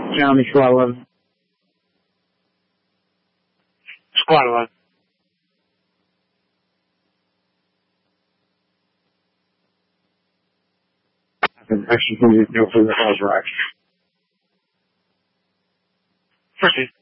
County Squad 11. Squad 11. Actually, go for the house right. Proceed.